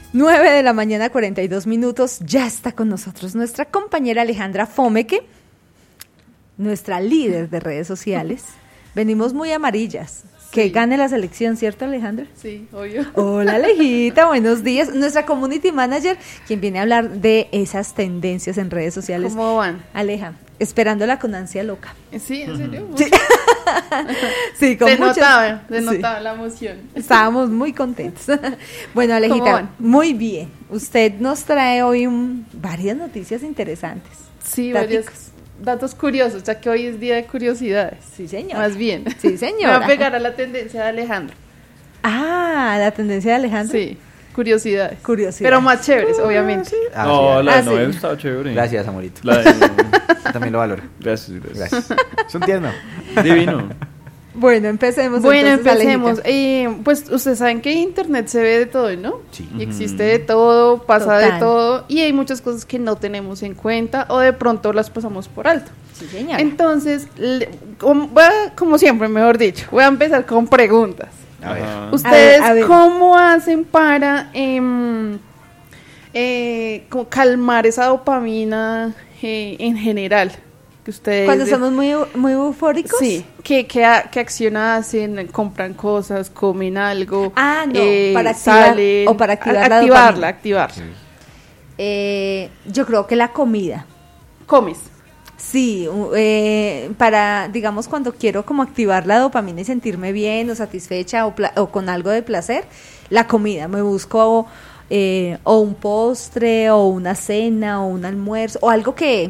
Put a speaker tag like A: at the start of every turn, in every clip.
A: 9:42 a.m, ya está con nosotros nuestra compañera Alejandra Fomeque, nuestra líder de redes sociales. Venimos muy amarillas. Sí. Que gane la selección, ¿cierto, Alejandra?
B: Sí, obvio.
A: Hola, Alejita, buenos días. Nuestra community manager, quien viene a hablar de esas tendencias en redes sociales.
B: ¿Cómo van?
A: Aleja, esperándola con ansia loca.
B: Sí, ¿en serio?
A: Sí, sí, con
B: se notaba la emoción.
A: Estábamos muy contentos. Bueno, Alejita, muy bien. Usted nos trae hoy varias noticias interesantes.
B: Sí, varios datos curiosos, ya que hoy es día de curiosidades.
A: Sí, señora.
B: Más bien.
A: Sí, señora.
B: Me va a pegar a la tendencia de Alejandro.
A: Ah, la tendencia de Alejandro.
B: Sí, curiosidades.
A: Curiosidades.
B: Pero más chéveres, obviamente.
C: Sí.
D: No, la de Noel estaba chévere.
C: Gracias, amorito. También lo valoro.
D: Gracias.
C: Es un tierno.
D: Divino.
A: Bueno, empecemos.
B: Pues ustedes saben que Internet se ve de todo, ¿no?
C: Sí.
B: Y existe de todo, pasa
A: Total.
B: de todo, y hay muchas cosas que no tenemos en cuenta o de pronto las pasamos por alto.
A: Sí, señora.
B: Entonces, como siempre, mejor dicho, voy a empezar con preguntas.
C: A ver.
B: ¿Ustedes
A: a ver.
B: cómo hacen para como calmar esa dopamina en general? Que ustedes
A: Cuando somos muy eufóricos.
B: Sí, ¿qué acción hacen? ¿Compran cosas? ¿Comen algo?
A: Ah, no, para activar,
B: salen,
A: o para activar la
B: activarla.
A: Yo creo que la comida.
B: ¿Comes?
A: Sí, para, digamos, cuando quiero como activar la dopamina y sentirme bien o satisfecha o con algo de placer, la comida. Me busco o un postre o una cena o un almuerzo o algo que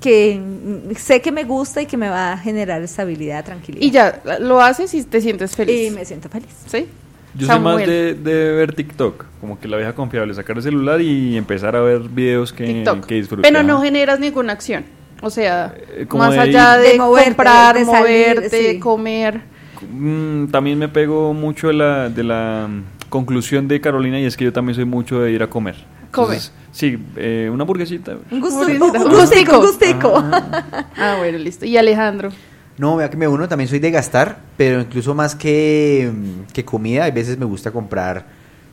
A: sé que me gusta y que me va a generar estabilidad, tranquilidad.
B: Y ya, lo haces y te sientes feliz.
A: Y me siento feliz.
B: ¿Sí?
D: Yo soy más de ver TikTok, como que la vieja confiable, sacar el celular y empezar a ver videos que disfrutar.
B: Pero no generas ninguna acción. O sea,
D: como
B: más
D: de
B: allá de
A: moverte,
B: comprar,
A: de salir,
B: moverte,
A: sí.
B: comer.
D: También me pego mucho de la conclusión de Carolina, y es que yo también soy mucho de ir a comer. Entonces, sí, una hamburguesita.
A: Un
B: Gustico.
A: gustico.
B: Ah, bueno, listo. ¿Y Alejandro?
C: No, vea que me uno, también soy de gastar, pero incluso más que comida, hay veces me gusta comprar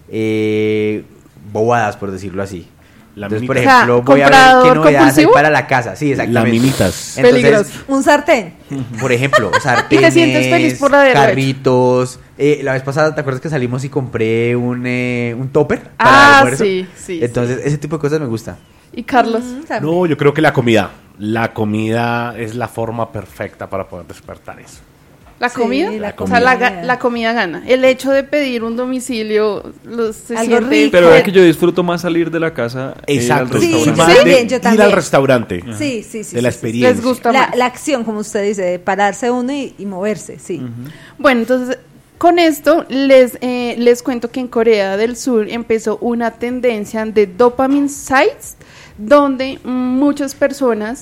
C: bobadas, por decirlo así. Entonces, por ejemplo, voy a ver qué novedades hay para la casa. Sí, exactamente.
D: Laminitas.
B: Peligroso.
A: Un sartén.
C: Por ejemplo, sartenes,
B: ¿Y te sientes feliz por haberlo
C: carritos. La vez pasada, ¿te acuerdas que salimos y compré un topper para almuerzo?
B: Sí.
C: Entonces, ese tipo de cosas me gusta.
B: ¿Y Carlos?
E: No, yo creo que la comida. La comida es la forma perfecta para poder despertar eso.
B: ¿La
A: Sí,
B: comida?
A: la
B: O sea,
A: comida.
B: la comida gana. El hecho de pedir un domicilio se
A: Algo
B: siente...
A: rico.
D: Pero es que yo disfruto más salir de la casa e ir al
E: Exacto.
A: Sí,
D: restaurante.
A: yo también, yo también.
E: Ir al restaurante.
A: Sí.
E: De la experiencia.
B: Les gusta
A: La
B: más.
A: acción, como usted dice, de pararse uno y moverse, sí.
B: Bueno, entonces, con esto les cuento que en Corea del Sur empezó una tendencia de dopamine sites, donde muchas personas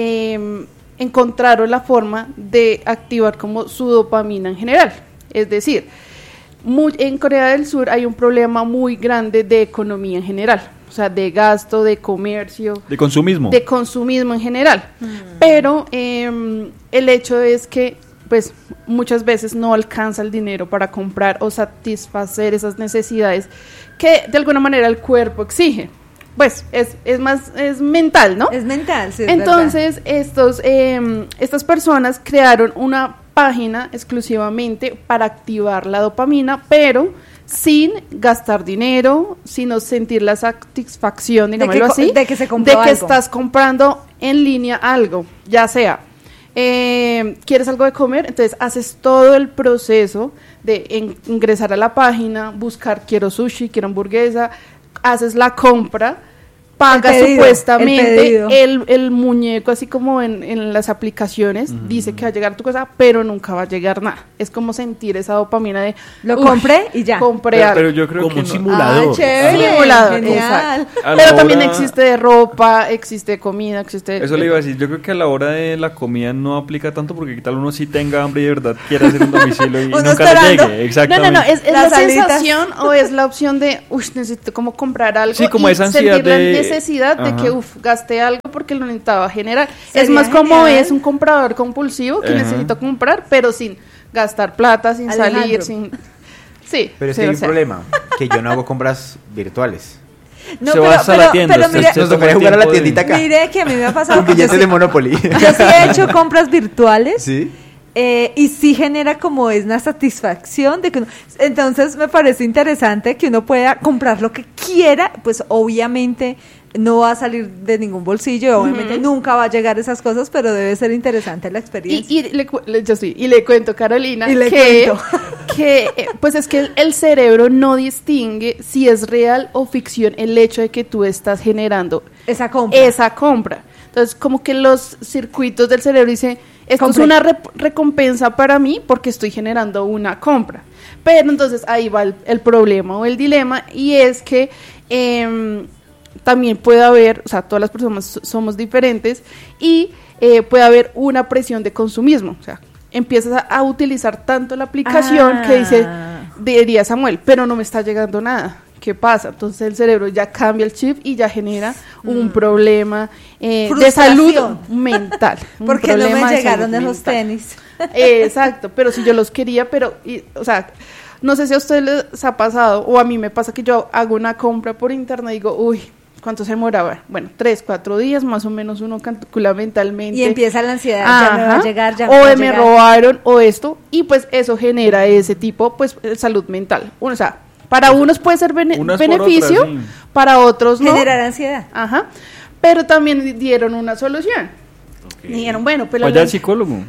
B: encontraron la forma de activar como su dopamina en general. Es decir, en Corea del Sur hay un problema muy grande de economía en general, o sea, de gasto, de comercio,
D: De consumismo.
B: de consumismo en general. Pero el hecho es que pues muchas veces no alcanza el dinero para comprar o satisfacer esas necesidades que de alguna manera el cuerpo exige. Pues es mental, ¿no?
A: Es mental, sí. Es
B: Entonces estas personas crearon una página exclusivamente para activar la dopamina, pero sin gastar dinero, sino sentir la satisfacción, digámoslo así,
A: de que se compró
B: de que
A: algo.
B: estás comprando en línea algo, ya sea ¿quieres algo de comer? Entonces haces todo el proceso de ingresar a la página, buscar quiero sushi, quiero hamburguesa, haces la compra, pagas
A: El pedido,
B: supuestamente
A: el
B: el muñeco, así como en las aplicaciones, dice que va a llegar tu cosa, pero nunca va a llegar nada. Es como sentir esa dopamina de
A: Lo
B: "Uy,
A: compré y ya".
B: compré
D: Pero
B: algo.
D: yo creo
E: Como
D: que
E: un
D: no.
E: simulador.
A: Chévere,
B: Simulador,
A: genial.
B: exacto.
D: A la
B: Pero también
D: hora-
B: existe de ropa, existe de comida, existe...
D: Eso le iba a decir, yo creo que a la hora de la comida no aplica tanto porque qué tal uno sí tenga hambre y de verdad quiere hacer un domicilio y
A: Uno
D: nunca
A: esperando.
D: le llegue. Exactamente.
B: No, es
A: Las
B: la
A: alitas.
B: sensación o es la opción de, necesito como comprar algo
D: Sí, como
B: y
D: esa ansiedad
B: sentir la
D: de-
B: necesidad de
D: Ajá.
B: que, gasté algo porque lo necesitaba generar.
A: Sería
B: Es más como
A: genial.
B: es un comprador compulsivo que
D: Ajá.
B: necesito comprar, pero sin gastar plata, sin
A: Alejandro.
B: salir, sin... Sí.
C: Pero es
B: sí,
C: que hay
B: o
C: un
B: sea,
C: problema, que yo no hago compras virtuales.
A: No,
D: Se va hasta la tienda,
A: pero
D: usted
A: mire,
D: se
C: Nos
D: toma
C: tocaría
D: el
C: jugar a la
D: tiempo de-
C: tiendita acá.
A: mire que a mí me ha pasado
C: Con
A: que yo
C: billetes
A: sí,
C: de Monopoly.
A: yo sí he hecho compras virtuales.
C: Sí.
A: Y sí genera como es una satisfacción de que uno, entonces me parece interesante que uno pueda comprar lo que quiera, pues obviamente no va a salir de ningún bolsillo, y obviamente nunca va a llegar esas cosas, pero debe ser interesante la experiencia.
B: y le cuento, Carolina,
A: Y le
B: que,
A: cuento.
B: pues es que el cerebro no distingue si es real o ficción el hecho de que tú estás generando
A: Esa compra.
B: esa compra. Entonces, como que los circuitos del cerebro dicen, esto
A: Compré.
B: es una recompensa para mí porque estoy generando una compra. Pero entonces ahí va el problema o el dilema, y es que también puede haber, o sea, todas las personas somos diferentes, y puede haber una presión de consumismo. O sea, empiezas a utilizar tanto la aplicación que dice, diría Samuel, pero no me está llegando nada. ¿Qué pasa? Entonces el cerebro ya cambia el chip y ya genera un problema de
A: Frustración.
B: salud mental. un
A: Porque no
B: problema
A: me
B: de
A: llegaron
B: salud
A: esos
B: mental.
A: tenis.
B: Exacto, pero si yo los quería, o sea, no sé si a ustedes les ha pasado, o a mí me pasa que yo hago una compra por internet y digo, uy, ¿cuánto se demoraba? Bueno, 3, 4 días, más o menos uno calcula mentalmente.
A: Y empieza la ansiedad, ya me va a
B: Ajá.
A: llegar, ya
B: o
A: me va a
B: me
A: llegar.
B: robaron, o esto, y pues eso genera ese tipo, pues, salud mental. O sea, para unos puede ser
D: Unas por
B: beneficio,
D: otras, sí.
B: para otros no.
A: Generar ansiedad.
B: Ajá. Pero también dieron una solución. Dijeron, bueno, pues
D: Vaya al psicólogo.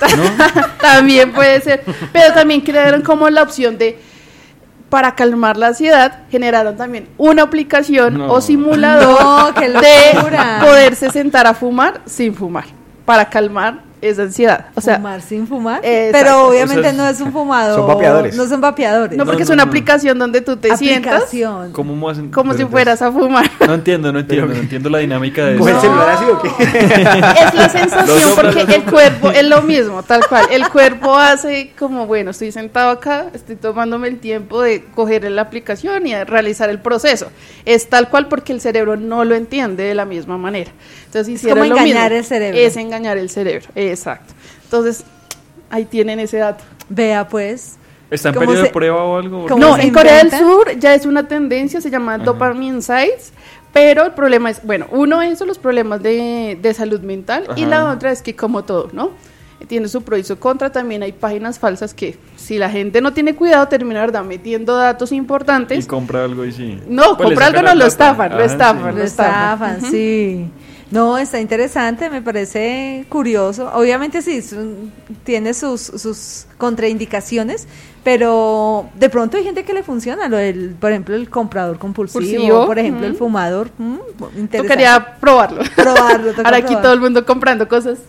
B: también puede ser, pero también crearon como la opción de, para calmar la ansiedad, generaron también una aplicación
D: No.
B: o simulador
A: No, qué
B: de
A: locura.
B: poderse sentar a fumar sin fumar, para calmar esa ansiedad. O sea,
A: fumar sin fumar.
B: exacto.
A: Pero obviamente
D: O sea,
A: no es un fumador.
C: son vapeadores.
A: No son vapeadores.
B: no, porque es
D: no,
B: una
D: no.
B: aplicación donde tú te sientas
A: Aplicación.
D: ¿Cómo hacen?
B: como si
D: Pero
B: fueras a fumar.
D: No entiendo la dinámica de
C: ¿Coge el
D: eso.
C: celular así o qué?
B: Es la sensación
D: Lo sopla,
B: porque
D: lo
B: el cuerpo es lo mismo, tal cual. El cuerpo hace como, bueno, estoy sentado acá, estoy tomándome el tiempo de coger la aplicación y de realizar el proceso. Es tal cual porque el cerebro no lo entiende de la misma manera. Entonces hicieron
A: como
B: lo
A: engañar
B: mismo.
A: el cerebro.
B: Es engañar el cerebro, exacto. Entonces, ahí tienen ese dato.
A: Vea pues.
D: ¿Está en
A: ¿Cómo
D: periodo de
A: se-
D: prueba o algo?
A: cómo
B: No,
A: se
B: en Corea del
A: inventa?
B: Sur ya es una tendencia, se llama Dopamine Insights, pero el problema es, bueno, uno es los problemas de salud mental y
D: Ajá.
B: la otra es que como todo, ¿no? Tiene su pro y su contra, también hay páginas falsas que si la gente no tiene cuidado termina, ¿verdad?, metiendo datos
D: Y
B: importantes.
D: compra algo y sí.
B: No,
D: Pues le
B: compra algo,
D: sacan
B: no,
D: la
B: lo
D: plata.
B: estafan, lo
D: Ajá,
B: estafan.
A: Lo estafan, sí. No, está interesante, me parece curioso. Obviamente sí, tiene sus contraindicaciones, pero de pronto hay gente que le funciona, por ejemplo, el comprador compulsivo,
B: Compulsivo,
A: por ejemplo, el
B: ujú.
A: fumador. Interesante.
B: Tocaría probarlo.
A: Probarlo, toca
B: Ahora aquí
A: probar.
B: todo el mundo comprando cosas.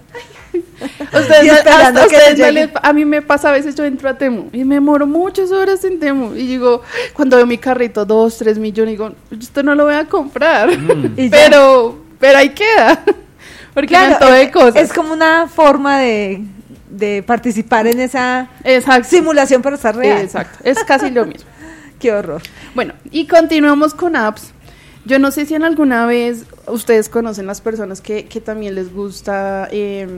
A: Y esperando que le llegue.
B: A mí me pasa a veces, yo entro a Temu y me demoro muchas horas en Temu y digo, cuando veo mi carrito 2, 3 millones, digo, esto no lo voy a comprar.
A: Y ya.
B: pero ahí queda. Porque me
A: Claro,
B: antojo de cosas.
A: es como una forma de participar en esa
B: Exacto.
A: simulación para estar real.
B: Exacto. Es casi lo mismo.
A: Qué horror.
B: Bueno, y continuamos con apps. Yo no sé si en alguna vez ustedes conocen las personas que también les gusta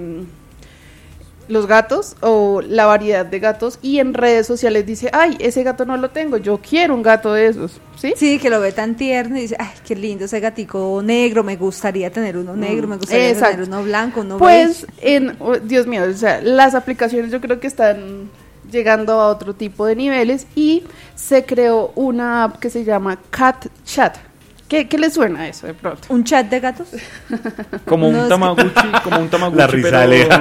B: los gatos o la variedad de gatos y en redes sociales dice, ay, ese gato no lo tengo, yo quiero un gato de esos, ¿sí?
A: Sí, que lo ve tan tierno y dice, ay, qué lindo ese gatico negro, me gustaría tener uno negro, me gustaría
B: Exacto.
A: tener uno blanco, uno
B: Pues,
A: beige.
B: Dios mío, o sea, las aplicaciones yo creo que están llegando a otro tipo de niveles y se creó una app que se llama Cat Chat. ¿Qué les suena eso de pronto?
A: ¿Un chat de gatos?
D: Como
A: No,
D: un
A: es
D: Tamagotchi,
E: La risa
D: pero...
E: de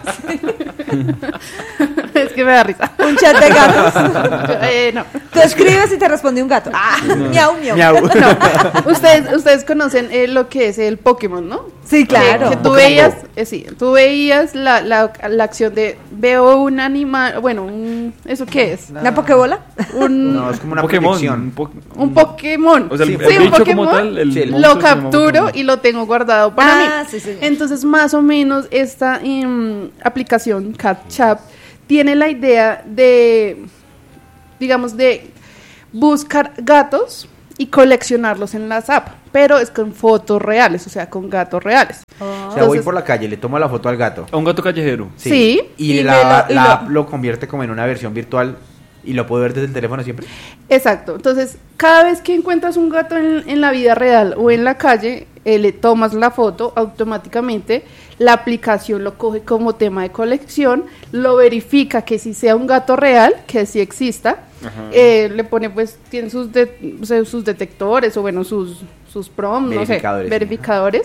B: Es que me da risa.
A: ¿Un chat de gatos?
B: No.
A: Tú escribes y te responde un gato. Ah, miau, miau.
C: Miau.
B: Ustedes conocen lo que es el Pokémon, ¿no?
A: Sí, claro.
B: Que tú
C: Pokémon
B: veías,
C: Go.
B: sí, tú veías la acción de veo un animal, bueno, ¿eso qué es?
A: ¿Una pokebola?
C: No, es como una
D: Pokémon.
C: proyección.
B: Un Pokémon.
D: O sea,
C: Sí,
D: el
C: un
D: bicho
B: Pokémon,
D: como tal, el
C: sí, el
D: monstruo
B: lo
D: se llama
B: capturo
D: Pokémon.
B: y lo tengo guardado para
A: Ah,
B: mí.
A: sí, señor.
B: Entonces, más o menos, esta aplicación CatChat tiene la idea de, digamos, de buscar gatos y coleccionarlos en las apps, pero es con fotos reales, o sea, con gatos reales.
C: O sea, voy
B: Entonces-
C: por la calle, le tomo la foto al gato.
D: A un gato callejero.
B: Sí,
C: Y
A: y
C: la
A: me lo- y
C: app
A: lo-
C: lo convierte como en una versión virtual ¿Y lo puedo ver desde el teléfono siempre?
B: Exacto. Entonces, cada vez que encuentras un gato en la vida real o en la calle, le tomas la foto, automáticamente la aplicación lo coge como tema de colección, lo verifica que sí sea un gato real, que sí exista, le pone, pues, tiene sus detectores o bueno, sus prompts, no sé, verificadores.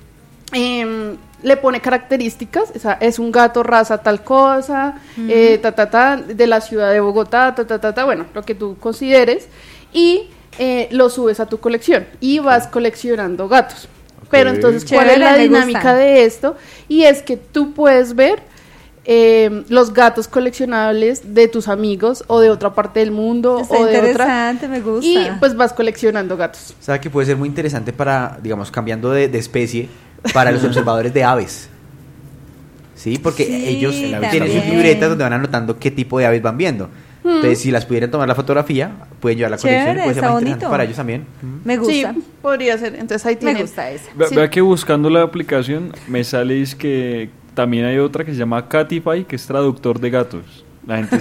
B: Le pone características, o sea, es un gato raza tal cosa, de la ciudad de Bogotá, bueno, lo que tú consideres, y lo subes a tu colección y vas coleccionando gatos. Pero entonces, ¿cuál es la dinámica de esto? Y es que tú puedes ver los gatos coleccionables de tus amigos o de otra parte del mundo.
A: Está
B: o de
A: interesante,
B: otra.
A: me gusta.
B: Y pues vas coleccionando gatos.
C: O sea, que puede ser muy interesante para, digamos, cambiando de especie, para los observadores de aves. Sí, porque ellos tienen sus libretas donde van anotando qué tipo de aves van viendo. Entonces, si las pudieran tomar la fotografía, pueden llevar la colección y puede ser más interesante para ellos también.
A: Me gusta.
B: Sí, podría ser. Entonces ahí tienen.
A: Me gusta eso.
D: Vea que buscando la aplicación me sale es que también hay otra que se llama Catify, que es traductor de gatos. La gente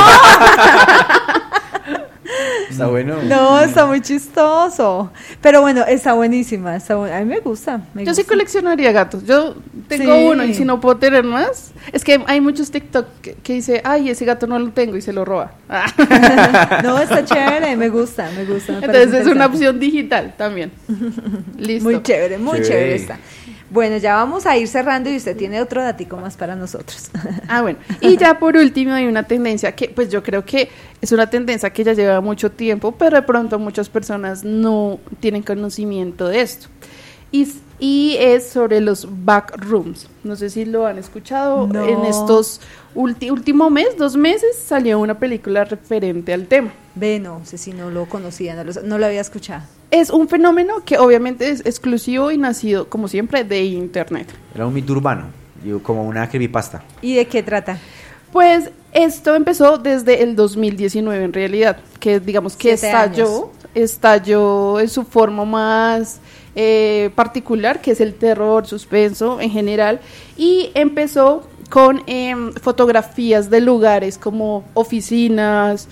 C: Está bueno.
A: No, está muy chistoso. Pero bueno, está buenísima. A mí me gusta.
B: Yo sí coleccionaría gatos. Yo tengo uno y si no puedo tener más. Es que hay muchos TikTok que dice, ay, ese gato no lo tengo y se lo roba.
A: No, está chévere, me gusta.
B: Entonces es una opción digital también. Listo.
A: Muy chévere está. Bueno, ya vamos a ir cerrando y usted tiene otro datico más para nosotros.
B: Bueno. Y ya por último hay una tendencia que pues yo creo que es una tendencia que ya lleva mucho tiempo, pero de pronto muchas personas no tienen conocimiento de esto. Y es sobre los backrooms. No sé si lo han escuchado.
A: No.
B: En estos último mes, 2 meses, salió una película referente al tema.
A: No sé si no lo conocía, no lo había escuchado.
B: Es un fenómeno que obviamente es exclusivo y nacido, como siempre, de internet.
C: Era un mito urbano, como una creepypasta.
A: ¿Y de qué trata?
B: Pues esto empezó desde el 2019 en realidad, que digamos que estalló en su forma más particular, que es el terror, suspenso en general, y empezó con fotografías de lugares como oficinas,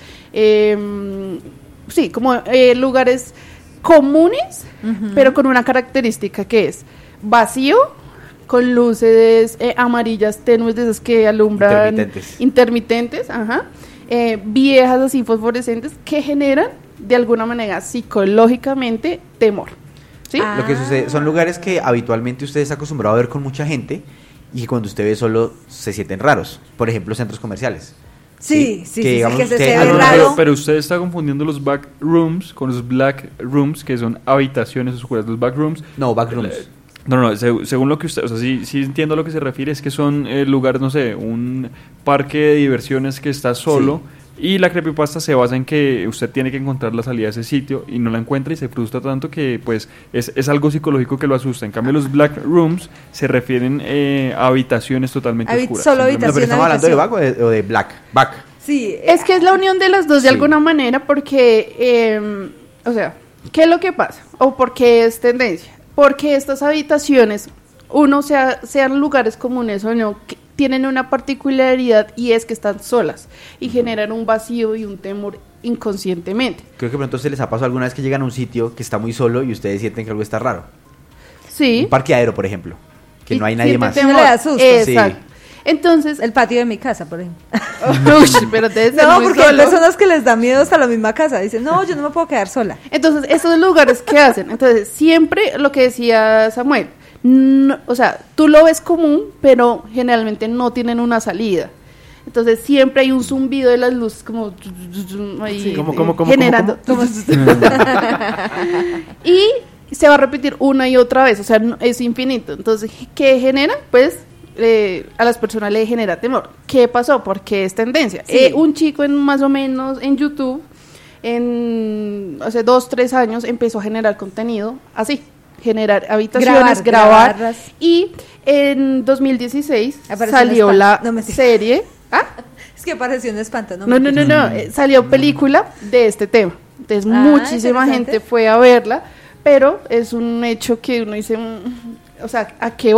B: como lugares comunes, pero con una característica que es vacío, con luces amarillas tenues, de esas que alumbran, intermitentes, viejas así fosforescentes, que generan de alguna manera psicológicamente temor. ¿Sí?
C: Lo que sucede son lugares que habitualmente usted está acostumbrado a ver con mucha gente y que cuando usted ve solo se sienten raros. Por ejemplo, centros comerciales.
A: Sí,
C: digamos
A: que se ve raro.
D: Pero usted está confundiendo los backrooms con los black rooms, que son habitaciones oscuras. Los backrooms.
C: No, backrooms.
D: No, según lo que usted, o sea, sí entiendo a lo que se refiere, es que son lugares, no sé, un parque de diversiones que está solo. Sí. Y la creepypasta se basa en que usted tiene que encontrar la salida a ese sitio y no la encuentra y se frustra tanto que pues es algo psicológico que lo asusta. En cambio los black rooms se refieren a habitaciones totalmente oscuras.
A: Solo habitación.
C: ¿Pero estamos hablando de back o de black? Back.
B: Sí. Es que es la unión de las dos de alguna manera porque, o sea, ¿qué es lo que pasa? ¿O por qué es tendencia? Porque estas habitaciones, sean lugares comunes o no, tienen una particularidad y es que están solas y generan un vacío y un temor inconscientemente.
C: Creo que pronto se les ha pasado alguna vez que llegan a un sitio que está muy solo y ustedes sienten que algo está raro.
B: Sí.
C: Un parqueadero, por ejemplo, que no hay nadie más.
A: No le da susto.
B: Exacto. Sí. Entonces,
A: el patio de mi casa, por ejemplo.
B: Pero
A: no, porque hay personas que les da miedo hasta la misma casa. Dicen, no, yo no me puedo quedar sola.
B: Entonces, esos lugares, ¿qué hacen? Entonces, siempre lo que decía Samuel, no, o sea, tú lo ves común, pero generalmente no tienen una salida. Entonces, siempre hay un zumbido de las luces como ahí,
E: ¿Cómo,
B: generando. Y se va a repetir una y otra vez, o sea, es infinito. Entonces, ¿qué genera? Pues a las personas le genera temor. ¿Qué pasó? Porque es tendencia. Sí. Un chico más o menos en YouTube, hace 2-3 años, empezó a generar contenido así, generar habitaciones, grabarlas. Y en 2016 salió la serie.
A: Es que apareció un espanto.
B: No. Salió película de este tema. Entonces muchísima gente fue a verla, pero es un hecho que uno dice, o sea, ¿a qué